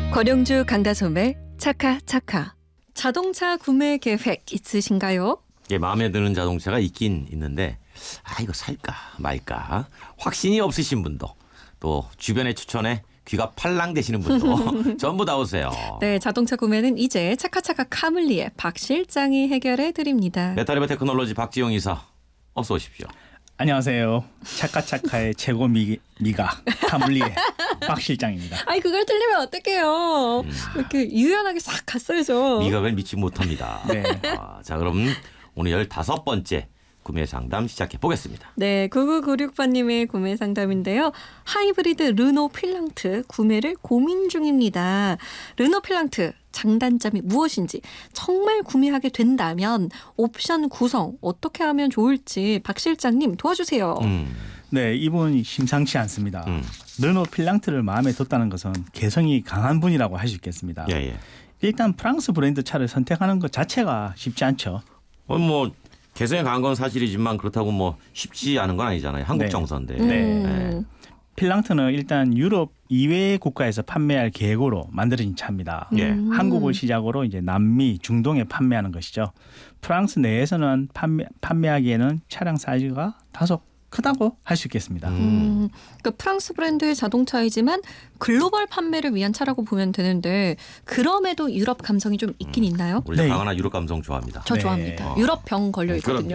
권영주 강다솜의 차카차카. 자동차 구매 계획 있으신가요? 예, 마음에 드는 자동차가 있긴 있는데 이거 살까 말까 확신이 없으신 분도 또 주변의 추천에 귀가 팔랑 되시는 분도 전부 다 오세요. 네, 자동차 구매는 이제 차카차카 카물리의 박 실장이 해결해 드립니다. 배터리버 테크놀로지 박지용 이사 어서 오십시오. 안녕하세요. 차카차카의 최고 미가 카물리의 박 실장입니다. 아니 그걸 틀리면 어떡해요. 이렇게 유연하게 싹 갔어야죠. 미각을 믿지 못합니다. 네. 자, 그럼 오늘 15번째 구매 상담 시작해 보겠습니다. 네, 9996번님의 구매 상담인데요. 하이브리드 르노 필랑트 구매를 고민 중입니다. 르노 필랑트 장단점이 무엇인지 정말 구매하게 된다면 옵션 구성 어떻게 하면 좋을지 박 실장님 도와주세요. 네, 이분이 심상치 않습니다. 르노 필랑트를 마음에 뒀다는 것은 개성이 강한 분이라고 할 수 있겠습니다. 예. 일단 프랑스 브랜드 차를 선택하는 것 자체가 쉽지 않죠. 뭐 개성이 강한 건 사실이지만 그렇다고 뭐 쉽지 않은 건 아니잖아요. 한국 네. 정서인데. 네. 필랑트는 일단 유럽 이외의 국가에서 판매할 계획으로 만들어진 차입니다. 예. 한국을 시작으로 이제 남미, 중동에 판매하는 것이죠. 프랑스 내에서는 판매하기에는 차량 사이즈가 다소 크다고 할 수 있겠습니다. 그러니까 프랑스 브랜드의 자동차이지만 글로벌 판매를 위한 차라고 보면 되는데 그럼에도 유럽 감성이 좀 있긴 있나요? 우리 네. 강하나 유럽 감성 좋아합니다. 저 네. 좋아합니다. 유럽 병 걸려 있거든요.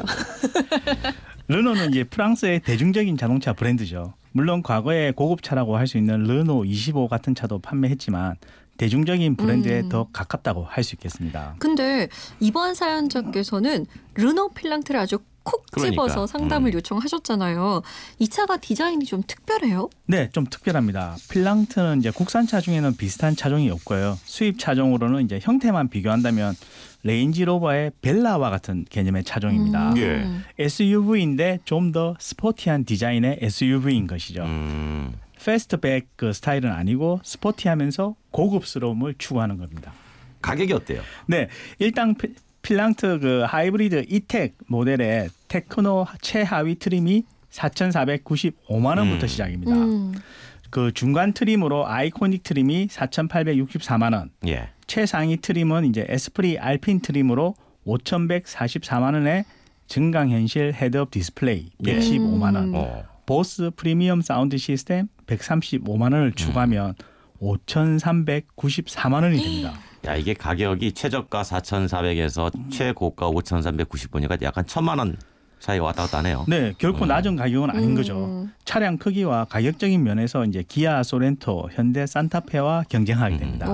르노는 이제 프랑스의 대중적인 자동차 브랜드죠. 물론 과거에 고급차라고 할 수 있는 르노 25 같은 차도 판매했지만 대중적인 브랜드에 더 가깝다고 할 수 있겠습니다. 근데 이번 사연자께서는 르노 필랑트를 아주 콕 집어서 그러니까. 상담을 요청하셨잖아요. 이 차가 디자인이 좀 특별해요? 네, 좀 특별합니다. 필랑트는 이제 국산차 중에는 비슷한 차종이 없고요. 수입 차종으로는 이제 형태만 비교한다면 레인지로버의 벨라와 같은 개념의 차종입니다. 예. SUV인데 좀 더 스포티한 디자인의 SUV인 것이죠. 패스트백 그 스타일은 아니고 스포티하면서 고급스러움을 추구하는 겁니다. 가격이 어때요? 네, 일단 필랑트 그 하이브리드 이텍 모델의 테크노 최하위 트림이 4,495만 원부터 시작입니다. 그 중간 트림으로 아이코닉 트림이 4,864만 원. 예. 최상위 트림은 이제 에스프리 알핀 트림으로 5,144만 원에 증강현실 헤드업 디스플레이 115만 원. 보스 프리미엄 사운드 시스템 135만 원을 추가하면 5,394만 원이 됩니다. 야, 이게 가격이 최저가 4,400에서 최고가 5,390원이니까 약간 1,000만 원 사이 왔다 갔다 하네요. 네, 결코 낮은 가격은 아닌 거죠. 차량 크기와 가격적인 면에서 이제 기아 소렌토, 현대 산타페와 경쟁하게 됩니다.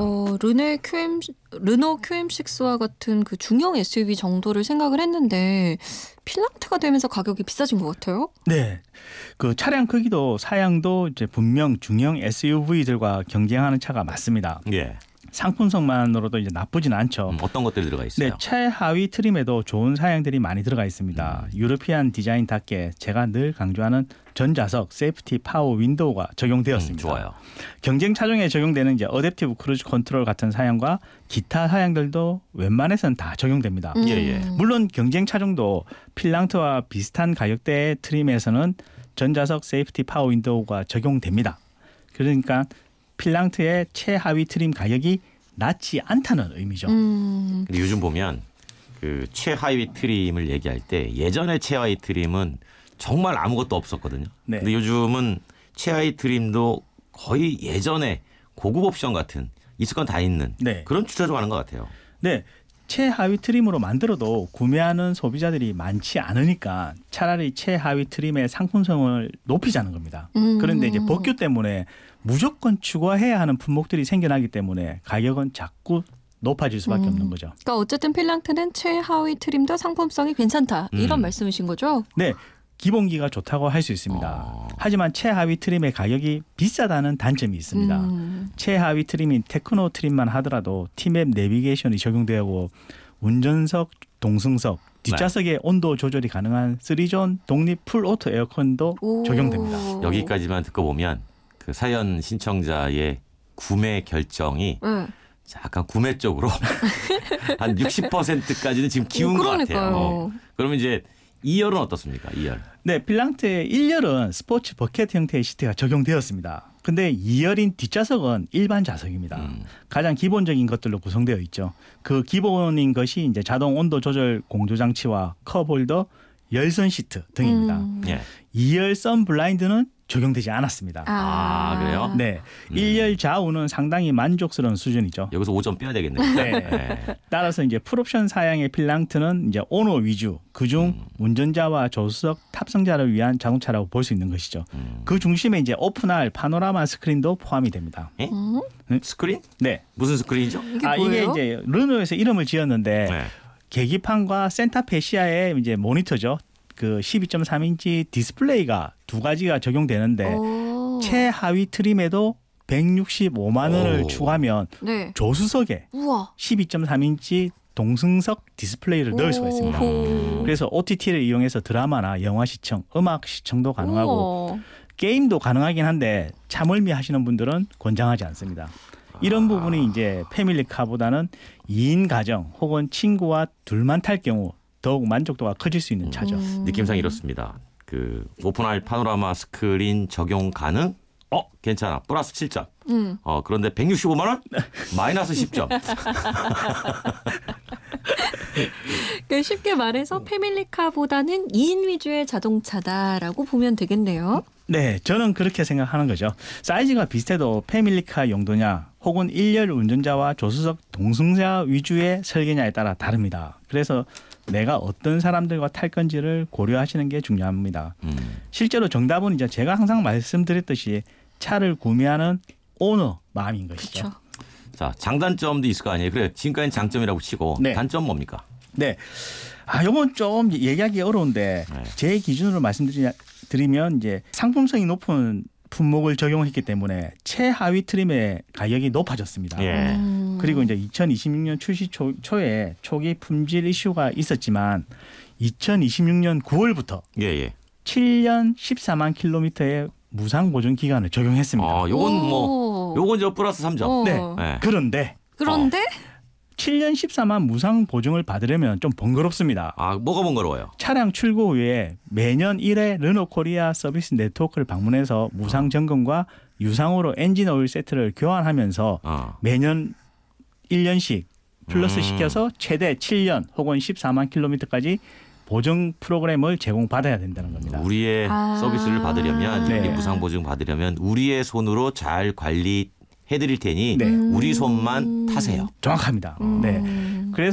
르노 QM6와 같은 그 중형 SUV 정도를 생각을 했는데 필랑트가 되면서 가격이 비싸진 것 같아요. 네, 그 차량 크기도 사양도 이제 분명 중형 SUV들과 경쟁하는 차가 맞습니다. 예. 상품성만으로도 이제 나쁘진 않죠. 어떤 것들이 들어가 있어요? 네, 최하위 트림에도 좋은 사양들이 많이 들어가 있습니다. 유러피안 디자인답게 제가 늘 강조하는 전좌석 세이프티 파워 윈도우가 적용되었습니다. 좋아요. 경쟁 차종에 적용되는 이제 어댑티브 크루즈 컨트롤 같은 사양과 기타 사양들도 웬만해서는 다 적용됩니다. 예. 물론 경쟁 차종도 필랑트와 비슷한 가격대의 트림에서는 전좌석 세이프티 파워 윈도우가 적용됩니다. 그러니까 필랑트의 최하위 트림 가격이 낮지 않다는 의미죠. 근데 요즘 보면 그 최하위 트림을 얘기할 때 예전의 최하위 트림은 정말 아무것도 없었거든요. 네. 근데 요즘은 최하위 트림도 거의 예전에 고급 옵션 같은 있을 건 다 있는 네. 그런 추세로 가는 것 같아요. 네, 최하위 트림으로 만들어도 구매하는 소비자들이 많지 않으니까 차라리 최하위 트림의 상품성을 높이자는 겁니다. 그런데 이제 법규 때문에 무조건 추가해야 하는 품목들이 생겨나기 때문에 가격은 자꾸 높아질 수밖에 없는 거죠. 그러니까 어쨌든 필랑트는 최하위 트림도 상품성이 괜찮다. 이런 말씀이신 거죠? 네, 기본기가 좋다고 할 수 있습니다. 하지만 최하위 트림의 가격이 비싸다는 단점이 있습니다. 최하위 트림인 테크노 트림만 하더라도 티맵 내비게이션이 적용되고 운전석, 동승석, 뒷좌석의 온도 조절이 가능한 3존 독립 풀 오토 에어컨도 적용됩니다. 여기까지만 듣고 보면 그 사연 신청자의 구매 결정이 약간 구매 쪽으로 한 60%까지는 지금 기운 것 같아요. 그러니까요. 그러면 이제 2열은 어떻습니까? 2열. 네, 필랑트의 1열은 스포츠 버켓 형태의 시트가 적용되었습니다. 근데 2열인 뒷좌석은 일반 좌석입니다. 가장 기본적인 것들로 구성되어 있죠. 그 기본인 것이 이제 자동 온도 조절 공조 장치와 컵홀더, 열선 시트 등입니다. 예. 2열 선 블라인드는 적용되지 않았습니다. 그래요? 네, 1열 좌우는 상당히 만족스러운 수준이죠. 여기서 5점 빼야 되겠네요. 네. 네. 따라서 이제 풀옵션 사양의 필랑트는 이제 오너 위주, 그중 운전자와 조수석 탑승자를 위한 자동차라고 볼 수 있는 것이죠. 그 중심에 이제 오픈할 파노라마 스크린도 포함이 됩니다. 예? 스크린? 네. 무슨 스크린이죠? 이게 이게 뭐예요? 이제 르노에서 이름을 지었는데 네. 계기판과 센터페 시야의 이제 모니터죠. 그 12.3인치 디스플레이가 두 가지가 적용되는데 오. 최하위 트림에도 165만 원을 오. 추가하면 네. 조수석에 우와. 12.3인치 동승석 디스플레이를 넣을 수가 있습니다. 오호. 그래서 OTT를 이용해서 드라마나 영화 시청, 음악 시청도 가능하고 우와. 게임도 가능하긴 한데 차멀미 하시는 분들은 권장하지 않습니다. 이런 부분이 이제 패밀리카보다는 2인 가정 혹은 친구와 둘만 탈 경우 더욱 만족도가 커질 수 있는 차죠. 느낌상 이렇습니다. 그 오픈할 파노라마 스크린 적용 가능? 괜찮아. 플러스 7점. 그런데 165만 원? 마이너스 10점. 그러니까 쉽게 말해서 패밀리카보다는 2인 위주의 자동차다라고 보면 되겠네요. 네, 저는 그렇게 생각하는 거죠. 사이즈가 비슷해도 패밀리카 용도냐 혹은 1열 운전자와 조수석 동승자 위주의 설계냐에 따라 다릅니다. 그래서 내가 어떤 사람들과 탈 건지를 고려하시는 게 중요합니다. 실제로 정답은 이제 제가 항상 말씀드렸듯이 차를 구매하는 오너 마음인 것이죠. 그렇죠. 자, 장단점도 있을 거 아니에요. 그래, 지금까지는 장점이라고 치고 네. 단점 뭡니까? 네, 요건 좀 얘기하기 어려운데 네. 제 기준으로 말씀드리면 이제 상품성이 높은 품목을 적용했기 때문에 최하위 트림의 가격이 높아졌습니다. 예. 그리고 이제 2026년 출시 초에 초기 품질 이슈가 있었지만 2026년 9월부터 예. 7년 14만 킬로미터의 무상 보증 기간을 적용했습니다. 요건 저 플러스 3점. 네. 네. 그런데 7년 14만 무상 보증을 받으려면 좀 번거롭습니다. 뭐가 번거로워요? 차량 출고 후에 매년 1회 르노 코리아 서비스 네트워크를 방문해서 무상 점검과 유상으로 엔진 오일 세트를 교환하면서 매년 1년씩 플러스 시켜서 최대 7년 혹은 14만 킬로미터까지 보증 프로그램을 제공받아야 된다는 겁니다. 우리의 서비스를 받으려면 네. 이렇게 무상 보증 받으려면 우리의 손으로 잘 관리해드릴 테니 네. 우리 손만 타세요. 정확합니다. 네. 그래서